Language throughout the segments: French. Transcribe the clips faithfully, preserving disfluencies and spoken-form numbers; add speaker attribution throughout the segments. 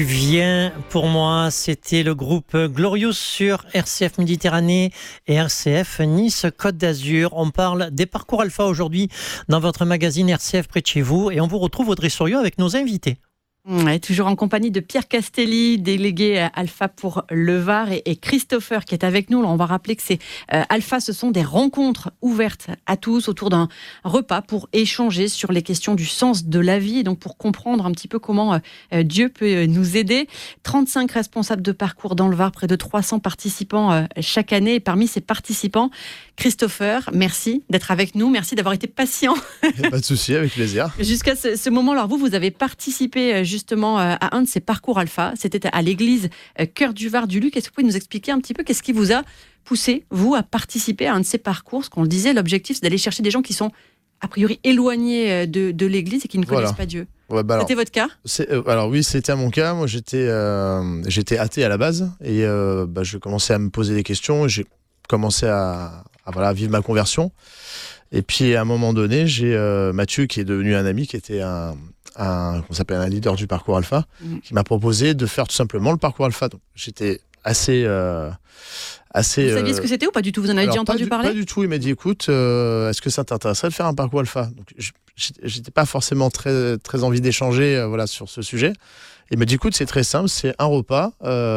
Speaker 1: Vient pour moi, c'était le groupe Glorious sur R C F Méditerranée et R C F Nice Côte d'Azur. On parle des parcours alpha aujourd'hui dans votre magazine R C F près de chez vous et on vous retrouve Audrey Soriot avec nos invités.
Speaker 2: Ouais, toujours en compagnie de Pierre Castelli, délégué Alpha pour le Var, et, et Christopher qui est avec nous. On va rappeler que c'est euh, Alpha, ce sont des rencontres ouvertes à tous autour d'un repas pour échanger sur les questions du sens de la vie et donc pour comprendre un petit peu comment euh, Dieu peut nous aider. trente-cinq responsables de parcours dans le Var, près de trois cents participants euh, chaque année. Et parmi ces participants, Christopher, merci d'être avec nous, merci d'avoir été patient.
Speaker 3: Pas de souci, avec plaisir.
Speaker 2: Jusqu'à ce, ce moment, alors vous, vous avez participé justement à un de ces parcours alpha, c'était à l'église Cœur du Var du Luc. Est-ce que vous pouvez nous expliquer un petit peu qu'est-ce qui vous a poussé, vous, à participer à un de ces parcours? Ce qu'on le disait, l'objectif, c'est d'aller chercher des gens qui sont a priori éloignés de, de l'église et qui ne voilà. connaissent pas Dieu.
Speaker 3: Ouais, bah alors,
Speaker 2: c'était votre cas?
Speaker 3: c'est, euh, Alors oui, c'était mon cas. Moi, j'étais, euh, j'étais athée à la base et euh, bah, je commençais à me poser des questions. J'ai commencé à, à, voilà, à vivre ma conversion. Et puis, à un moment donné, j'ai euh, Mathieu, qui est devenu un ami, qui était un... Un, on s'appelle un leader du parcours alpha, mmh. qui m'a proposé de faire tout simplement le parcours alpha. Donc, j'étais assez, euh, assez.
Speaker 2: Vous saviez euh... ce que c'était ou pas du tout? Vous en avez
Speaker 3: Alors,
Speaker 2: déjà entendu
Speaker 3: du,
Speaker 2: parler?
Speaker 3: Pas du tout. Il m'a dit, écoute, euh, est-ce que ça t'intéresserait de faire un parcours alpha? Donc, j'étais pas forcément très, très envie d'échanger, euh, voilà, sur ce sujet. Il m'a dit, écoute, c'est très simple, c'est un repas,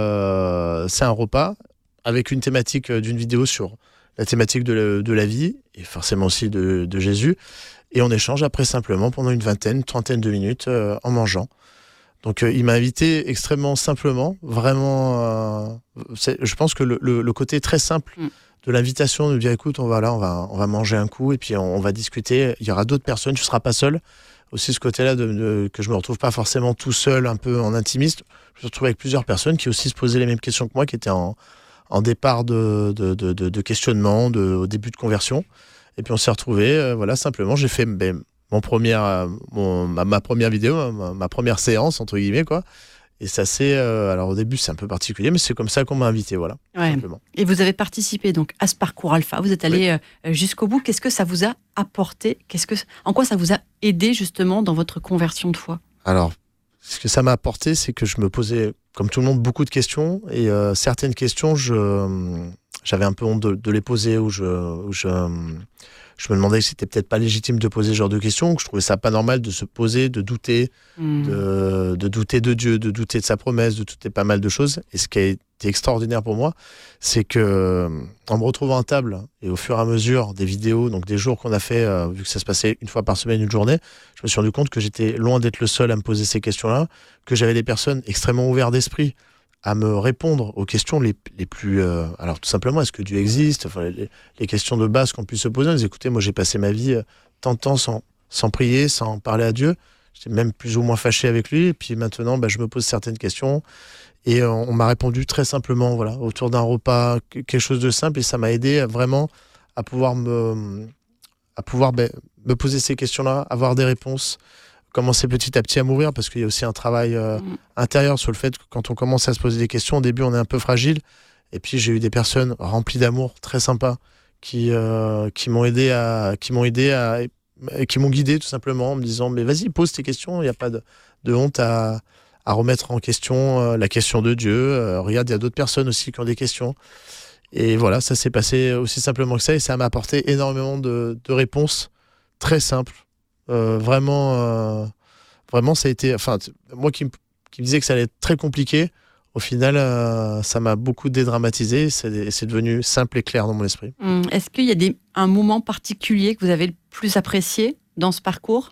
Speaker 3: euh, c'est un repas avec une thématique d'une vidéo sur la thématique de la, de la vie et forcément aussi de, de Jésus. Et on échange après simplement pendant une vingtaine, une trentaine de minutes euh, en mangeant. Donc euh, il m'a invité extrêmement simplement, vraiment. Euh, c'est, je pense que le, le, le côté très simple mm. de l'invitation, de dire écoute, on va là, on va, on va manger un coup et puis on, on va discuter. Il y aura d'autres personnes, tu ne seras pas seul. Aussi ce côté-là de, de, que je me retrouve pas forcément tout seul, un peu en intimiste. Je me retrouve avec plusieurs personnes qui aussi se posaient les mêmes questions que moi, qui étaient en, en départ de, de, de, de, de questionnement, de, au début de conversion. Et puis on s'est retrouvés, euh, voilà, simplement, j'ai fait ben, mon premier, euh, mon, ma, ma première vidéo, ma, ma première séance, entre guillemets, quoi. Et ça c'est, euh, alors au début c'est un peu particulier, mais c'est comme ça qu'on m'a invité, voilà.
Speaker 2: Ouais.
Speaker 3: Simplement.
Speaker 2: Et vous avez participé donc à ce parcours alpha, vous êtes allé oui. euh, jusqu'au bout. Qu'est-ce que ça vous a apporté? Qu'est-ce que, en quoi ça vous a aidé justement dans votre conversion de foi?
Speaker 3: Alors, ce que ça m'a apporté, c'est que je me posais, comme tout le monde, beaucoup de questions. Et euh, certaines questions, je... Euh, j'avais un peu honte de, de les poser, ou je, où je, je me demandais si c'était peut-être pas légitime de poser ce genre de questions, que je trouvais ça pas normal de se poser, de douter, mmh. de, de douter de Dieu, de douter de sa promesse, de douter pas mal de choses. Et ce qui a été extraordinaire pour moi, c'est que en me retrouvant à table, et au fur et à mesure des vidéos, donc des jours qu'on a fait, euh, vu que ça se passait une fois par semaine, une journée, je me suis rendu compte que j'étais loin d'être le seul à me poser ces questions-là, que j'avais des personnes extrêmement ouvertes d'esprit, à me répondre aux questions les, les plus... Euh, alors tout simplement, est-ce que Dieu existe? Enfin, les, les questions de base qu'on puisse se poser. On dit, écoutez, moi j'ai passé ma vie euh, tant de temps sans, sans prier, sans parler à Dieu. J'étais même plus ou moins fâché avec lui. Et puis maintenant, bah, je me pose certaines questions. Et euh, on m'a répondu très simplement, voilà, autour d'un repas, quelque chose de simple. Et ça m'a aidé à, vraiment à pouvoir, me, à pouvoir bah, me poser ces questions-là, avoir des réponses, commencer petit à petit à m'ouvrir, parce qu'il y a aussi un travail euh, mmh. intérieur sur le fait que quand on commence à se poser des questions, au début on est un peu fragile, et puis j'ai eu des personnes remplies d'amour, très sympas, qui, euh, qui m'ont aidé à, qui m'ont aidé à, qui m'ont guidé tout simplement en me disant mais vas-y, pose tes questions, il n'y a pas de, de honte à, à remettre en question euh, la question de Dieu, euh, regarde, il y a d'autres personnes aussi qui ont des questions, et voilà, ça s'est passé aussi simplement que ça, et ça m'a apporté énormément de, de réponses très simples. Euh, vraiment, euh, vraiment, ça a été. Enfin, t- moi qui, m- qui me disais que ça allait être très compliqué, au final, euh, ça m'a beaucoup dédramatisé. C'est, c'est devenu simple et clair dans mon esprit.
Speaker 2: Hum, est-ce qu'il y a des, un moment particulier que vous avez le plus apprécié dans ce parcours?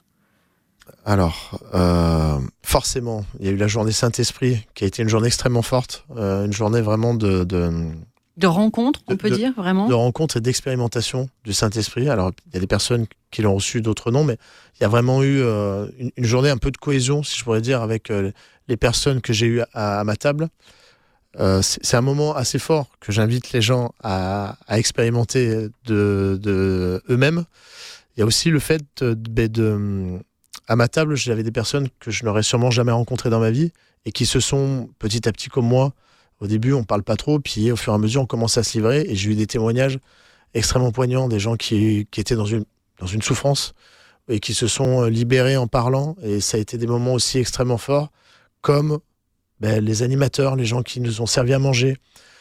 Speaker 3: Alors, euh, forcément, il y a eu la journée Saint-Esprit, qui a été une journée extrêmement forte, euh, une journée vraiment de. de
Speaker 2: De rencontre, on peut
Speaker 3: de,
Speaker 2: dire, vraiment
Speaker 3: De rencontre et d'expérimentation du Saint-Esprit. Alors, il y a des personnes qui l'ont reçu, d'autres non, mais il y a vraiment eu euh, une, une journée un peu de cohésion, si je pourrais dire, avec euh, les personnes que j'ai eues à, à ma table. Euh, c'est, c'est un moment assez fort que j'invite les gens à, à expérimenter de, de eux-mêmes. Il y a aussi le fait de, de, de... À ma table, j'avais des personnes que je n'aurais sûrement jamais rencontrées dans ma vie et qui se sont, petit à petit comme moi, au début, on ne parle pas trop, puis au fur et à mesure, on commence à se livrer. Et j'ai eu des témoignages extrêmement poignants, des gens qui, qui étaient dans une, dans une souffrance et qui se sont libérés en parlant. Et ça a été des moments aussi extrêmement forts, comme ben, les animateurs, les gens qui nous ont servi à manger.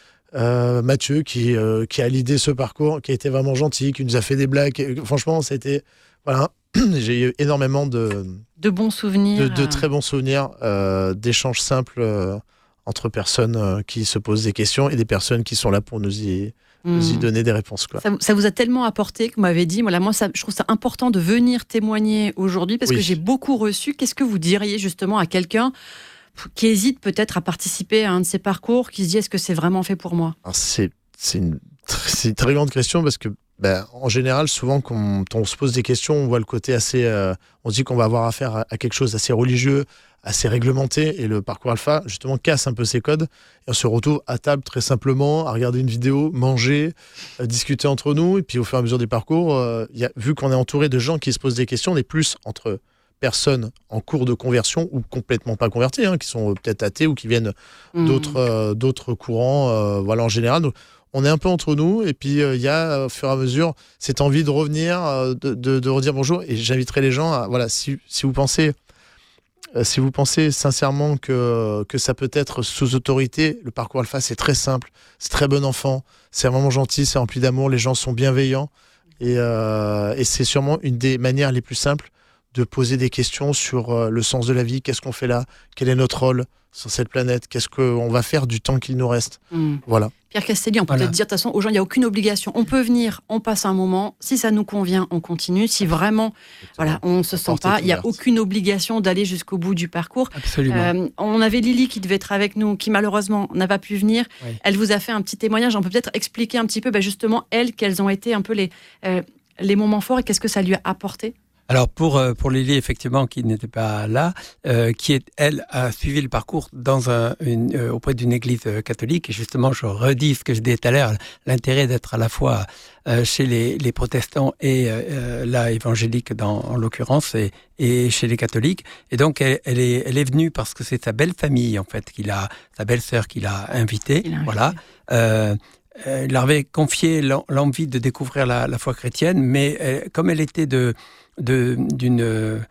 Speaker 3: Euh, Mathieu qui, euh, qui a l'idée ce parcours, qui a été vraiment gentil, qui nous a fait des blagues. Et, franchement, ça a été... Voilà, j'ai eu énormément de...
Speaker 2: De bons souvenirs.
Speaker 3: De, de très bons souvenirs, euh, d'échanges simples euh, entre personnes euh, qui se posent des questions et des personnes qui sont là pour nous y, mmh. nous y donner des réponses. Quoi.
Speaker 2: Ça, ça vous a tellement apporté que vous m'avez dit, voilà, moi ça, je trouve ça important de venir témoigner aujourd'hui parce oui. que j'ai beaucoup reçu. Qu'est-ce que vous diriez justement à quelqu'un qui hésite peut-être à participer à un de ces parcours, qui se dit est-ce que c'est vraiment fait pour moi?
Speaker 3: Alors c'est, c'est, une, c'est une très grande question parce que ben, en général, souvent quand on se pose des questions, on voit le côté assez... Euh, on se dit qu'on va avoir affaire à, à quelque chose d'assez religieux, assez réglementé, et le parcours alpha, justement, casse un peu ces codes, et on se retrouve à table très simplement, à regarder une vidéo, manger, euh, discuter entre nous, et puis au fur et à mesure des parcours, euh, y a, vu qu'on est entouré de gens qui se posent des questions, on est plus entre personnes en cours de conversion ou complètement pas converties, hein, qui sont peut-être athées ou qui viennent mmh. d'autres, euh, d'autres courants, euh, voilà, en général. Donc, on est un peu entre nous, et puis il euh, y a, au fur et à mesure, cette envie de revenir, euh, de, de, de redire bonjour, et j'inviterai les gens à, voilà, si, si vous pensez, euh, si vous pensez sincèrement que, que ça peut être sous autorité, le parcours alpha, c'est très simple, c'est très bon enfant, c'est vraiment gentil, c'est rempli d'amour, les gens sont bienveillants, et, euh, et c'est sûrement une des manières les plus simples de poser des questions sur euh, le sens de la vie, qu'est-ce qu'on fait là, quel est notre rôle sur cette planète, qu'est-ce qu'on va faire du temps qu'il nous reste. Mmh. Voilà.
Speaker 2: Pierre Castelli, on peut voilà. peut-être dire de toute façon aux gens, il n'y a aucune obligation. On peut venir, on passe un moment, si ça nous convient, on continue. Si vraiment voilà, on ne se sent pas, il n'y a aucune obligation d'aller jusqu'au bout du parcours.
Speaker 1: Absolument.
Speaker 2: Euh, on avait Lily qui devait être avec nous, qui malheureusement n'a pas pu venir. Oui. Elle vous a fait un petit témoignage. On peut peut-être expliquer un petit peu ben justement, elle, quels ont été un peu les, euh, les moments forts et qu'est-ce que ça lui a apporté?
Speaker 4: Alors pour pour Lily effectivement qui n'était pas là, euh, qui est elle a suivi le parcours dans un une, euh, auprès d'une église catholique et justement je redis ce que je disais tout à l'heure, l'intérêt d'être à la fois euh, chez les les protestants et euh, là évangélique dans en l'occurrence et et chez les catholiques et donc elle, elle est elle est venue parce que c'est sa belle famille en fait qu'il a sa belle-sœur qu'il a invitée, il a voilà. Euh, Elle avait confié l'envie de découvrir la, la foi chrétienne, mais elle, comme elle était de, de, d'une,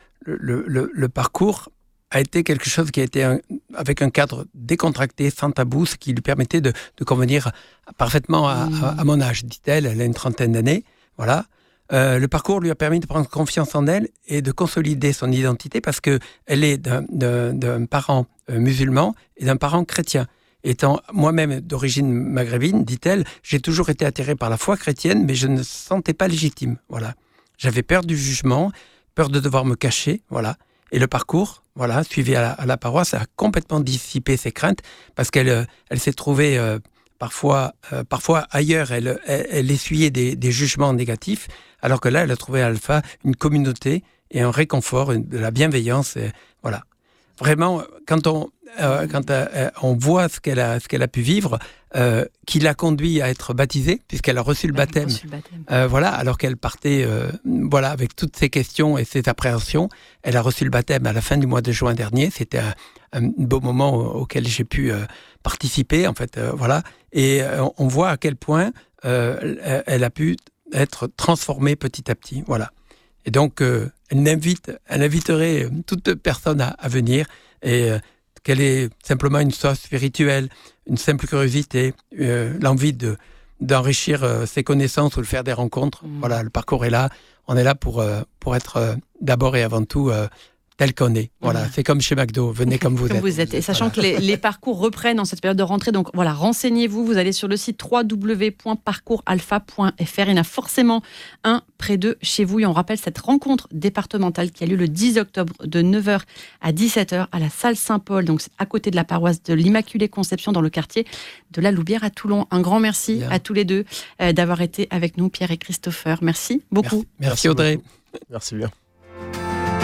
Speaker 4: le, le, le parcours a été quelque chose qui a été un, avec un cadre décontracté, sans tabou, ce qui lui permettait de, de convenir parfaitement à, mmh. à, à mon âge, dit-elle. Elle a une trentaine d'années, voilà. Euh, le parcours lui a permis de prendre confiance en elle et de consolider son identité parce que elle est d'un, d'un, d'un parent musulman et d'un parent chrétien. Étant moi-même d'origine maghrébine, dit-elle, j'ai toujours été attirée par la foi chrétienne, mais je ne me sentais pas légitime. Voilà. J'avais peur du jugement, peur de devoir me cacher, voilà. Et le parcours, voilà, suivi à la, à la paroisse, a complètement dissipé ses craintes parce qu'elle elle s'est trouvée euh, parfois, euh, parfois ailleurs, elle, elle, elle essuyait des, des jugements négatifs, alors que là, elle a trouvé à Alpha une communauté et un réconfort, une, de la bienveillance, et, voilà. Vraiment, quand on Euh, quand euh, on voit ce qu'elle a, ce qu'elle a pu vivre, euh, qui l'a conduit à être baptisée, puisqu'elle a reçu le
Speaker 2: ouais,
Speaker 4: baptême,
Speaker 2: reçu le baptême.
Speaker 4: Euh, voilà, alors qu'elle partait euh, voilà, avec toutes ces questions et ces appréhensions. Elle a reçu le baptême à la fin du mois de juin dernier. C'était un, un beau moment auquel j'ai pu euh, participer, en fait, euh, voilà. Et euh, on voit à quel point euh, elle a pu être transformée petit à petit, voilà. Et donc, euh, elle invite, elle inviterait toute personne à, à venir et euh, qu'elle ait simplement une soif spirituelle, une simple curiosité, euh, l'envie de, d'enrichir euh, ses connaissances ou de faire des rencontres. Mmh. Voilà, le parcours est là. On est là pour, euh, pour être euh, d'abord et avant tout euh, tel qu'on est. Voilà, mmh. C'est comme chez McDo, venez comme vous
Speaker 2: comme
Speaker 4: êtes.
Speaker 2: Vous êtes. Et sachant voilà. que les, les parcours reprennent en cette période de rentrée, donc voilà, renseignez-vous, vous allez sur le site w w w point parcours alpha point f r. Il y en a forcément un près de chez vous. Et on rappelle cette rencontre départementale qui a lieu le dix octobre de neuf heures à dix-sept heures à la salle Saint-Paul, donc à côté de la paroisse de l'Immaculée Conception dans le quartier de la Loubière à Toulon. Un grand merci bien. À tous les deux euh, d'avoir été avec nous, Pierre et Christopher. Merci beaucoup.
Speaker 4: Merci, merci Audrey.
Speaker 3: Merci bien.